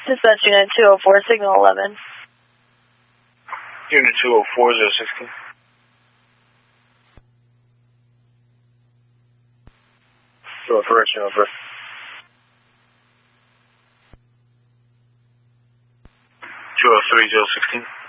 Dispatch Unit 204, Signal 11. Unit 204, 016. 204, over. 203, 016.